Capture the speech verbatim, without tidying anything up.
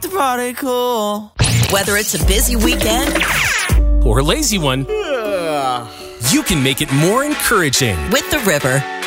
the party cool. Whether it's a busy weekend or a lazy one, you can make it more encouraging with the river.